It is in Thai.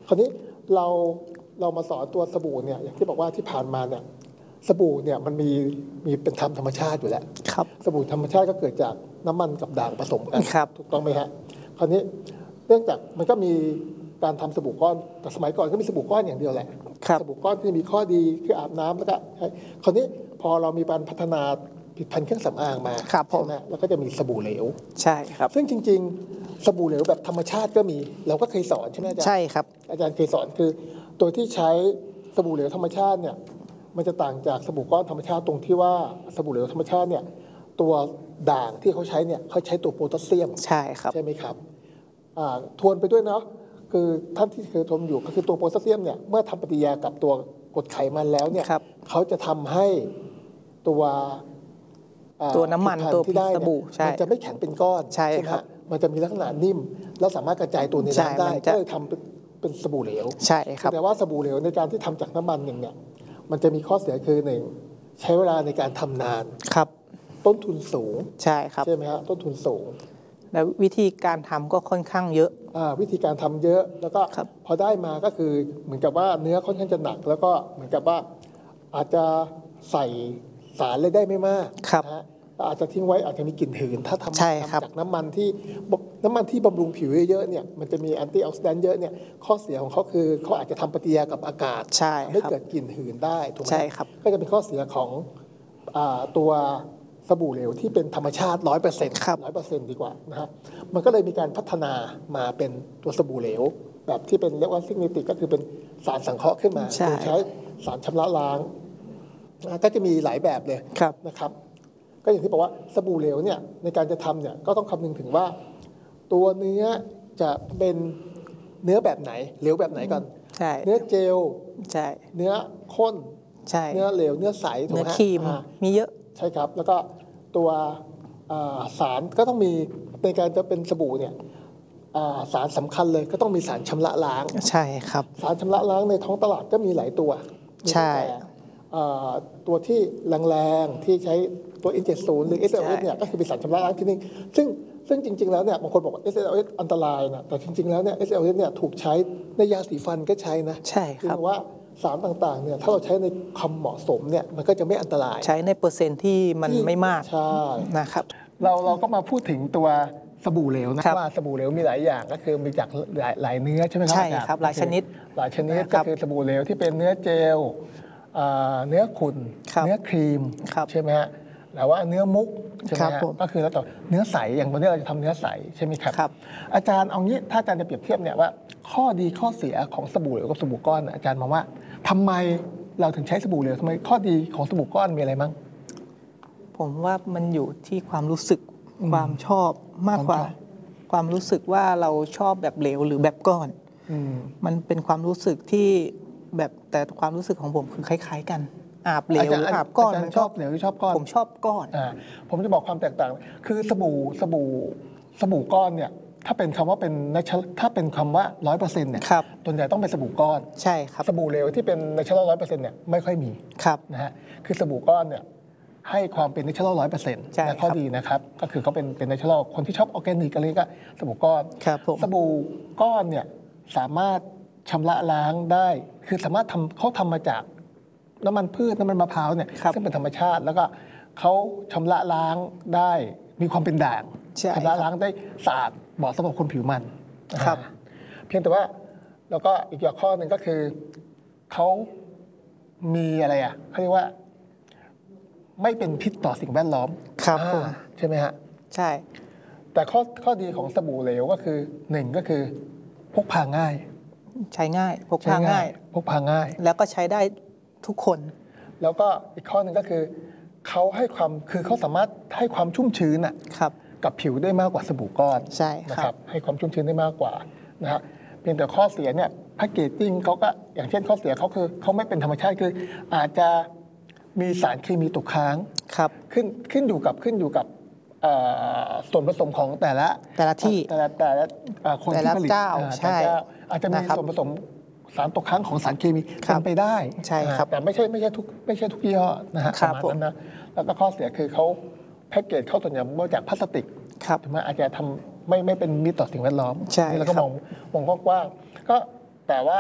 ราวนี้เรามาสอนตัวสบู่เนี่ยอย่างที่บอกว่าที่ผ่านมาเนี่ยสบู่เนี่ยมันมีเป็นธรรมชาติอยู่แล้วครับสบู่ธรรมชาติก็เกิดจากน้ำมันกับด่างผสมกันครับถูกต้องไหมฮะคราวนี้เนื่องจากมันก็มีการทำสบู่ก้อนแต่สมัยก่อนก็มีสบู่ก้อนอย่างเดียวแหละสบู่ก้อนที่มีข้อดีคืออาบน้ำแล้วก็คราวนี้พอเรามีการพัฒนาผลิตภัณฑ์เครื่องสำอางมาใช่ไหมแล้วก็จะมีสบู่เหลวใช่ครับซึ่งจริงๆสบู่เหลวแบบธรรมชาติก็มีเราก็เคยสอนใช่ไหมอาจารย์ใช่ครับอาจารย์เคยสอนคือตัวที่ใช้สบู่เหลวธรรมชาติเนี่ยมันจะต่างจากสบู่ก้อนธรรมชาติตรงที่ว่าสบู่เหลวธรรมชาติเนี่ยตัวด่างที่เขาใช้เนี่ยเขาใช้ตัวโพแทสเซียมใช่ครับใช่ไหมครับทวนไปด้วยเนาะคือท่านที่เคยทนอยู่ก็คือตัวโพแทสเซียมเนี่ยเมื่อทำปฏิกิริยากับตัวกรดไขมันแล้วเนี่ยเขาจะทำให้ตัวน้ำมันตัวที่ได้มันจะไม่แข็งเป็นก้อนใช่ครับมันจะมีลักษณะนิ่มแล้วสามารถกระจายตัวในน้ำได้ก็เลยทำเป็นสบู่เหลวใช่ครับแต่ว่าสบู่เหลวในการที่ทำจากน้ำมันเนี่ยมันจะมีข้อเสียคือหนึ่งใช้เวลาในการทำนานครับต้นทุนสูงใช่ครับใช่ไหมฮะต้นทุนสูงแล้ววิธีการทำก็ค่อนข้างเยอะวิธีการทำเยอะแล้วก็พอได้มาก็คือเหมือนกับว่าเนื้อค่อนข้างจะหนักแล้วก็เหมือนกับว่าอาจจะใส่สารเลยได้ไม่มากนะฮะอาจจะทิ้งไว้อาจจะมีกลิ่นหืนถ้าทำจากน้ำมันที่บำรุงผิวเยอะๆเนี่ยมันจะมีแอนตี้ออกซิแดนต์เยอะเนี่ยข้อเสียของเขาคือเขาอาจจะทำปฏิกิริยากับอากาศทำให้เกิดกลิ่นหืนได้ถูกไหมก็จะเป็นข้อเสียของตัวสบู่เหลวที่เป็นธรรมชาติ 100% ดีกว่านะฮะมันก็เลยมีการพัฒนามาเป็นตัวสบู่เหลวแบบที่เป็นเรียกว่าซิกเนติกก็คือเป็นสารสังเคราะห์ขึ้นมาโดยใช้สารชำระล้างก็จะมีหลายแบบเลยนะครับก็อย่างที่บอกว่าสบู่เหลวเนี่ยในการจะทำเนี่ยก็ต้องคำนึงถึงว่าตัวเนื้อจะเป็นเนื้อแบบไหนเหลวแบบไหนก่อนเนื้อเจลเนื้อข้นเนื้อเหลวเนื้อใสถูกไหมเนื้อครีมมีเยอะใช่ครับแล้วก็ตัวสารก็ต้องมีในการจะเป็นสบู่เนี่ยสารสำคัญเลยก็ต้องมีสารชำระล้างใช่ครับสารชำระล้างในท้องตลาดก็มีหลายตัวใช่ตัวที่แรงๆที่ใช้ตัว N70 หรือ SLS เนี่ยก็คือเป็นสารชำระล้างที่นึงซึ่งจริงๆแล้วเนี่ยบางคนบอกว่า SLS อันตรายนะแต่จริงๆแล้วเนี่ย SLS เนี่ยถูกใช้ในยาสีฟันก็ใช้นะใช่ครับคือว่าสารต่างๆเนี่ยถ้าเราใช้ในความเหมาะสมเนี่ยมันก็จะไม่อันตรายใช้ในเปอร์เซ็นต์ที่มันไม่มากใช่นะครับเราก็มาพูดถึงตัวสบู่เหลวนะว่าสบู่เหลวมีหลายอย่างก็คือมีจากหลายเนื้อใช่ไหมครับใช่ครับหลายชนิดก็คือสบู่เหลวที่เป็นเนื้อเจลเนื้อขุ่นเนื้อครีมใช่ไหมฮะแล้วว่าเนื้อมุกใช่ไหมฮะก็คือแล้วต่อเนื้อใสอย่างวันนี้เราจะทำเนื้อใสใช่ไหมครับอาจารย์เอางี้ถ้าอาจารย์จะเปรียบเทียบเนี่ยว่าข้อดีข้อเสียของสบู่เหลวกับสบู่ก้อนอาจารย์มองว่าทำไมเราถึงใช้สบู่เหลวทำไมข้อดีของสบู่ก้อนมีอะไรบ้างผมว่ามันอยู่ที่ความรู้สึกความชอบมากกว่าความรู้สึกว่าเราชอบแบบเหลวหรือแบบก้อนมันเป็นความรู้สึกที่แบบแต่ความรู้สึกของผมคือคล้ายๆกันอาบเหลวหรืออาบก้อนมันชอบเหลวหรือชอบก้อนผมชอบก้อนผมจะบอกความแตกต่างคือสบู่ก้อนเนี่ยถ้าเป็นคำว่าถ้าเป็นคำว่า 100% เนี่ยส่วนใหญ่ต้องเป็นสบู่ก้อนใช่ครับสบู่เหลวที่เป็น natural 100% เนี่ยไม่ค่อยมีนะฮะคือสบู่ก้อนเนี่ยให้ความเป็น natural 100% และข้อดีนะครับก็คือเขาเป็น natural คนที่ชอบออร์แกนิกอะไรก็สบู่ก้อนสบู่ก้อนเนี่ยสามารถชำระล้างได้คือสามารถเขาทำมาจากน้ำมันพืชน้ำมันมะพร้าวเนี่ยซึ่งเป็นธรรมชาติแล้วก็เขาชำระล้างได้มีความเป็นด่างชำระล้างได้สะอาดเหมาะสำหรับคนผิวมันนะครับเพียงแต่ว่าแล้วก็อีกอย่างข้อหนึ่งก็คือเขามีอะไรเขาเรียกว่าไม่เป็นพิษต่อสิ่งแวดล้อมใช่ไหมฮะใช่แต่ข้อดีของสบู่เหลวก็คือหนึ่งก็คือพกพาง่ายใช้ง่ายพกพาง่ายแล้วก็ใช้ได้ทุกคนแล้วก็อีกข้อหนึ่งก็คือเขาสามารถให้ความชุ่มชื้นกับผิวได้มากกว่าสบู่ก้อนใช่นะครับให้ความชุ่มชื้นได้มากกว่านะฮะเพียงแต่ข้อเสียเนี่ยแพคเกจจิ้งเขาก็อย่างเช่นข้อเสียเขาคือเขาไม่เป็นธรรมชาติคืออาจจะมีสารเคมีตกค้างขึ้นอยู่กับส่วนผสมของแต่ละที่แต่ละคนที่ผลิตใช่อาจจะมีส่วนผสมสารตกค้างของสารเคมีเป็นไปได้ใช่ครับแต่ไม่ใช่ทุกยี่ห้อนะฮะประมาณนั้นนะแล้วก็ข้อเสียคือเขาแพ็กเกจเขาส่วนใหญ่มาจากพลาสติกถูกไหมอาจจะทำไม่เป็นมิตรต่อสิ่งแวดล้อมแล้วก็มองกว้างก็แต่ว่า